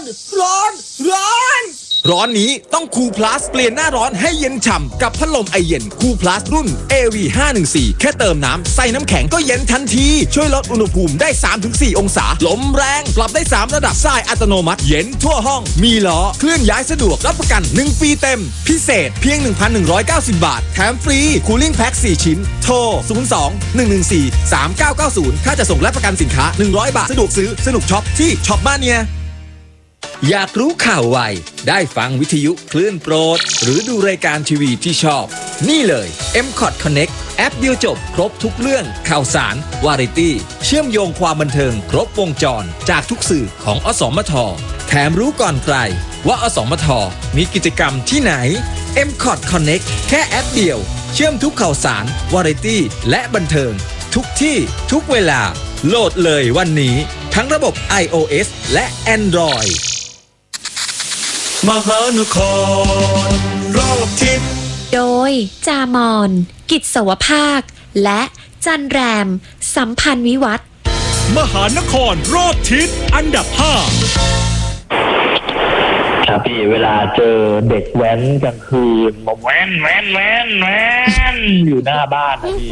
ร้อนนี้ต้องคูลพลัสเปลี่ยนหน้าร้อนให้เย็นฉ่ำกับพัดลมไอเย็นคูลพลัสรุ่น AV514 แค่เติมน้ำใส่น้ำแข็งก็เย็นทันทีช่วยลดอุณหภูมิได้ 3-4 องศาลมแรงปรับได้ 3 ระดับทรายอัตโนมัติเย็นทั่วห้องมีล้อเคลื่อนย้ายสะดวกรับประกัน1 ปีเต็มพิเศษเพียง 1,190 บาทแถมฟรีคูลิ่งแพ็ค4 ชิ้นโทร 02-114-3990 ค่าจะส่งและประกันสินค้า100 บาทสะดวกซื้อสนุกช็อปที่ช็อปบ้านเนี่ยอยากรู้ข่าวไวได้ฟังวิทยุคลื่นโปรดหรือดูรายการทีวีที่ชอบนี่เลย M-Cot Connect แอปเดียวจบครบทุกเรื่องข่าวสารวาไรตี้เชื่อมโยงความบันเทิงครบวงจรจากทุกสื่อของอสมทแถมรู้ก่อนใครว่าอสมทมีกิจกรรมที่ไหน M-Cot Connect แค่แอปเดียวเชื่อมทุกข่าวสารวาไรตี้และบันเทิงทุกที่ทุกเวลาโหลดเลยวันนี้ทั้งระบบ iOS และ Androidมหานครรอบทิศโดยจามอนกิจสวภาคและจันแรมสัมพันธ์วิวัฒน์มหานครรอบทิศอันดับ5 ครับพี่เวลาเจอเด็กแว้นกลางคืนมาแว้นอยู่หน้าบ้านนะพี่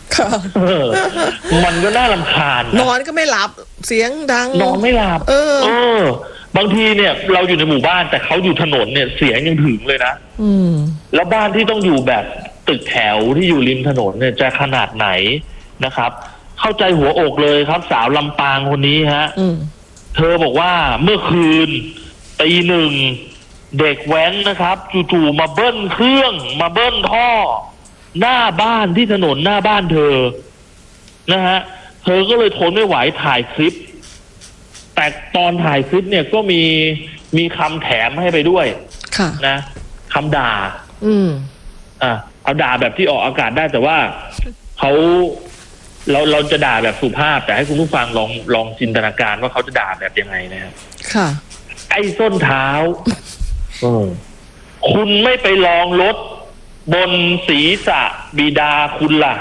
มันก็น่ารำคาญนอนก็ไม่หลับเสียงดังนอนไม่หลับางทีเนี่ยเราอยู่ในหมู่บ้านแต่เขาอยู่ถนนเนี่ยเสียงยังถึงเลยนะแล้วบ้านที่ต้องอยู่แบบตึกแถวที่อยู่ริมถนนเนี่ยจะขนาดไหนนะครับเข้าใจหัวอกเลยครับสาวลำปางคนนี้ฮะเธอบอกว่าเมื่อคืนตี 1เด็กแว้นนะครับจู่ๆมาเบิ้ลเครื่องมาเบิ้ลท่อหน้าบ้านที่ถนนหน้าบ้านเธอนะฮะเธอก็เลยทนไม่ไหวถ่ายคลิปแต่ตอนถ่ายคลิปเนี่ยก็มีคำแถมให้ไปด้วยนะคำด่าเอาด่าแบบที่ออกอากาศได้แต่ว่าเราจะด่าแบบสุภาพแต่ให้คุณผู้ฟังลองจินตนาการว่าเขาจะด่าแบบยังไงนะครับค่ะไอ้ส้นเท้าคุณไม่ไปลองรถบนศีรษะบิดาคุณล่ะ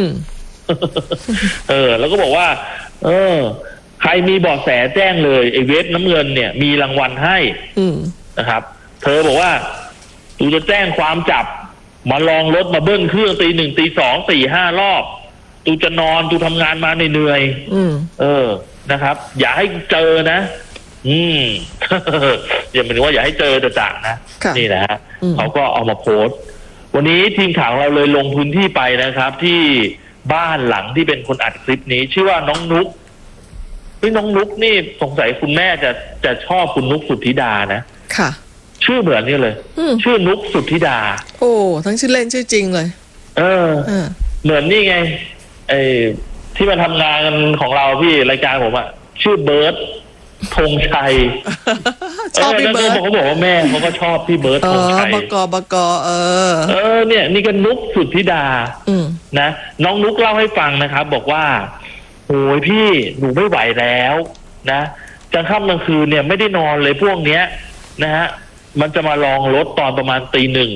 แล้วก็บอกว่าใครมีเบาะแสแจ้งเลยไอ้เวฟน้ำเงินเนี่ยมีรางวัลให้นะครับเธอบอกว่าตูจะแจ้งความจับมาลองรถมาเบิ้ลเครื่องตี 1 ตี 2 4 5 รอบตูจะนอนตูทำงานมาเหนื่อยนะครับอย่าให้เจอนะอย่าหมายถึงว่าอย่าให้เจอจะนะนี่นะฮะเขาก็เอามาโพสต์วันนี้ทีมข่าวเราเลยลงพื้นที่ไปนะครับที่บ้านหลังที่เป็นคนอัดคลิปนี้ชื่อว่าน้องนุ๊กน้องนุ๊กนี่สงสัยคุณแม่จะชอบคุณนุ๊กสุทธิดานะค่ะชื่อเหมือนนี่เลยชื่อนุ๊กสุทธิดาโอ้ทั้งชื่อเล่นชื่อจริงเลยเหมือนนี่ไงไอ้ที่มาทำงานของเราพี่รายการผมอะชื่อเบิร์ตธงชัยชอบพี่เบิร์ตเขาบอกว่าแม่เขาก็ชอบพี่เบิร์ตธงชัยบกเนี่ยนี่ก็นุ๊กสุทธิดานะน้องนุ๊กเล่าให้ฟังนะครับบอกว่าโอ้ยพี่หนูไม่ไหวแล้วนะกลางค่ำกลางคืนเนี่ยไม่ได้นอนเลยพวกเนี้ยนะฮะมันจะมาลองรถตอนประมาณตี 1